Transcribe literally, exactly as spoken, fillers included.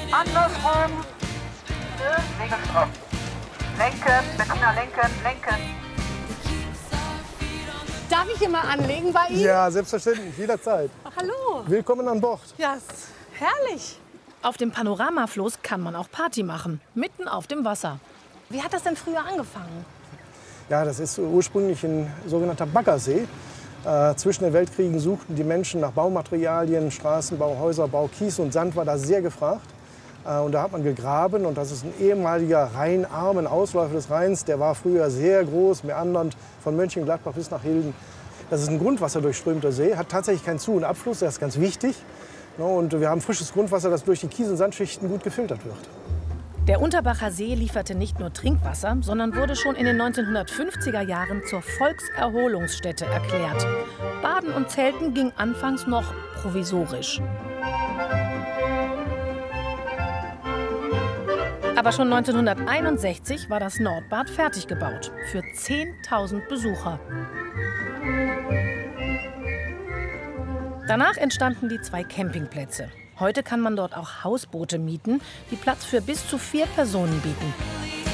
Andersrum. Schön, Segelstraff. Lenken, Bettina, lenken, lenken. Darf ich hier mal anlegen bei Ihnen? Ja, selbstverständlich, jederzeit. Hallo. Willkommen an Bord. Ja, ist herrlich. Auf dem Panoramafloß kann man auch Party machen, mitten auf dem Wasser. Wie hat das denn früher angefangen? Ja, das ist ursprünglich ein sogenannter Baggersee. Äh, zwischen den Weltkriegen suchten die Menschen nach Baumaterialien, Straßenbau, Häuserbau, Kies und Sand war da sehr gefragt. Äh, und da hat man gegraben und das ist ein ehemaliger Rheinarm, ein Ausläufer des Rheins. Der war früher sehr groß, meandernd von Mönchengladbach bis nach Hilden. Das ist ein grundwasserdurchströmter See, hat tatsächlich keinen Zu- und Abfluss, das ist ganz wichtig. Und wir haben frisches Grundwasser, das durch die Kies- und Sandschichten gut gefiltert wird. Der Unterbacher See lieferte nicht nur Trinkwasser, sondern wurde schon in den neunzehnhundertfünfziger Jahren zur Volkserholungsstätte erklärt. Baden und Zelten ging anfangs noch provisorisch. Aber schon neunzehnhunderteinundsechzig war das Nordbad fertig gebaut, für zehntausend Besucher. Danach entstanden die zwei Campingplätze. Heute kann man dort auch Hausboote mieten, die Platz für bis zu vier Personen bieten.